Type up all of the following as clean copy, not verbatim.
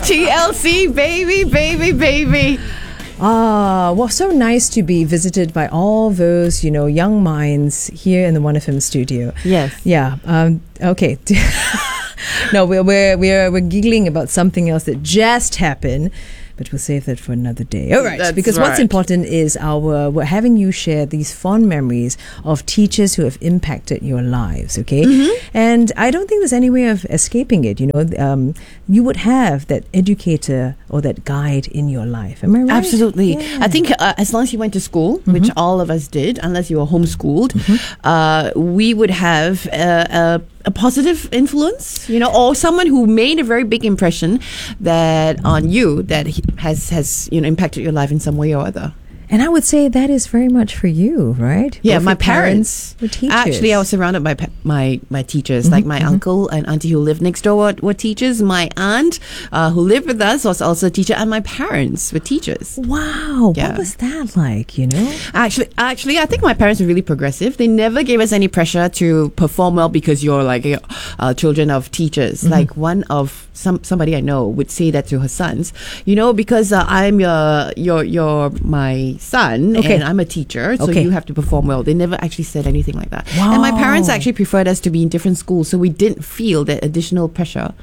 TLC, baby. Well, so nice to be visited by all those, young minds here in the 1FM studio. Yes. Yeah. Okay. No, we're giggling about something else that just happened, but we'll save that for another day. All right. That's because right. What's important is we're having you share these fond memories of teachers who have impacted your lives. Okay. Mm-hmm. And I don't think there's any way of escaping it. You would have that educator or that guide in your life. Am I right? Absolutely. Yeah. I think as long as you went to school, which all of us did, unless you were homeschooled, we would have a positive influence, or someone who made a very big impression on you that has impacted your life in some way or other. And I would say that is very much for you, right? Yeah, Both my your parents were teachers. Actually, I was surrounded by my teachers. Like my uncle and auntie who lived next door were teachers. My aunt who lived with us was also a teacher, and my parents were teachers. Wow, Yeah. what was that like? Actually, I think my parents were really progressive. They never gave us any pressure to perform well because you're like children of teachers. Like one of somebody I know would say that to her sons, because I'm your my son, Okay. and I'm a teacher, so Okay. you have to perform well. They never actually said anything like that. Wow. And my parents actually preferred us to be in different schools, so we didn't feel that additional pressure,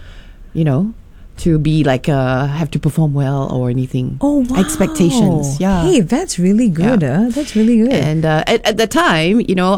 to be like have to perform well or anything. Oh, wow. Expectations. Yeah. Hey, that's really good. Yeah. That's really good. And at the time,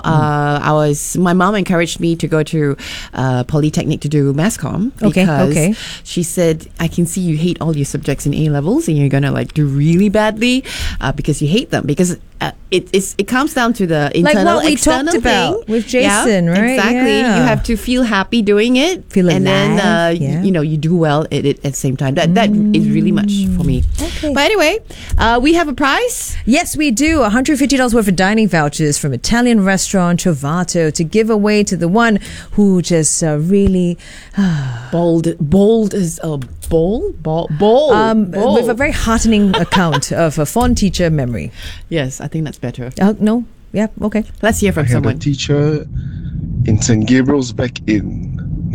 my mom encouraged me to go to Polytechnic to do mass comm because she said, I can see you hate all your subjects in A levels and you're gonna do really badly because you hate them, because it comes down to the internal, like what we external talked about thing with Jason, right? Exactly. Yeah. You have to feel happy doing it, Feel and then alive, yeah. you do well at it at the same time. That is really much for me. Okay. But anyway, we have a prize. Yes, we do. $150 worth of dining vouchers from Italian restaurant Trovato to give away to the one who just really Bold as a bowl. with a very heartening account of a fond teacher memory. Yes, I think that's better. No, yeah, okay. Let's hear from I had someone. a teacher in St. Gabriel's back in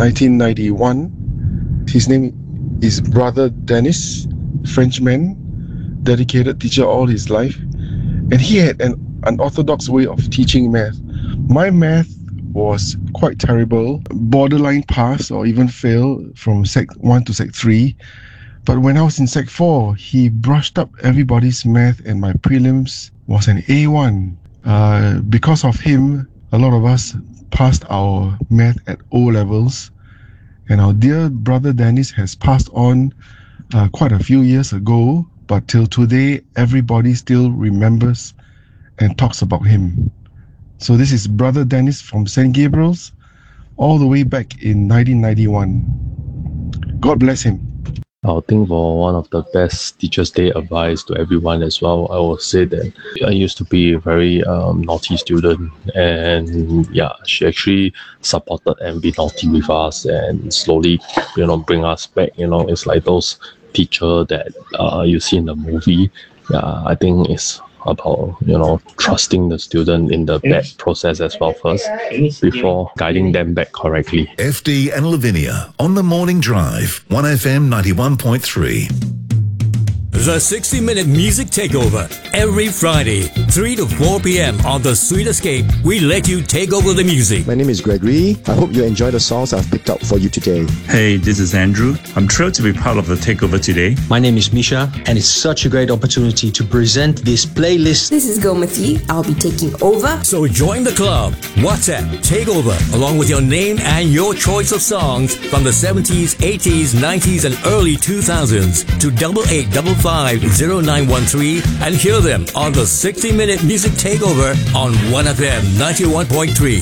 1991. His name is Brother Dennis, Frenchman, dedicated teacher all his life. And he had an unorthodox way of teaching math. My math was quite terrible, borderline pass or even fail from Sec 1 to Sec 3. But when I was in Sec 4, he brushed up everybody's math and my prelims was an A1. Because of him, a lot of us passed our math at O levels. And our dear brother Dennis has passed on quite a few years ago, but till today, everybody still remembers and talks about him. So this is Brother Dennis from St. Gabriel's, all the way back in 1991. God bless him. I think for one of the best Teachers' Day advice to everyone as well, I will say that I used to be a very naughty student, and she actually supported and be naughty with us and slowly, bring us back. It's like those teacher that you see in the movie. I think it's about trusting the student in the bad process as well first before guiding them back correctly. FD and Lavinia on the Morning Drive, 1FM 91.3. The 60-minute music takeover. Every Friday, 3 to 4 p.m. on The Sweet Escape, we let you take over the music. My name is Gregory. I hope you enjoy the songs I've picked out for you today. Hey, this is Andrew. I'm thrilled to be part of the takeover today. My name is Misha, and it's such a great opportunity to present this playlist. This is Gomati. I'll be taking over. So join the club. WhatsApp Takeover, along with your name and your choice of songs from the 70s, 80s, 90s, and early 2000s to 88550913 and hear them on the 60-minute music takeover on 1FM 91.3.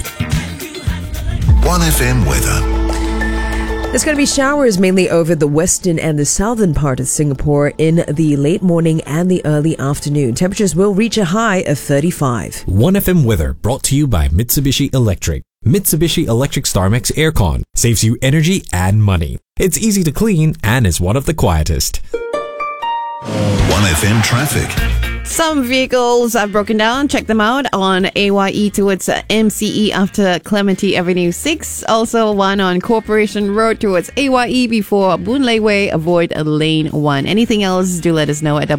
1FM weather. There's going to be showers mainly over the western and the southern part of Singapore in the late morning and the early afternoon. Temperatures will reach a high of 35. 1FM weather brought to you by Mitsubishi Electric. Mitsubishi Electric StarMax Aircon saves you energy and money. It's easy to clean and is one of the quietest. 1FM traffic. Some vehicles have broken down. Check them out on AYE towards MCE after Clementi Avenue 6. Also one on Corporation Road towards AYE before Boon Lay Way. Avoid lane 1. Anything else, do let us know at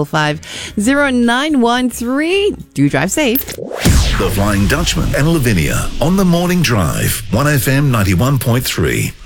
8855-0913. Do drive safe. The Flying Dutchman and Lavinia on the Morning Drive. 1FM 91.3.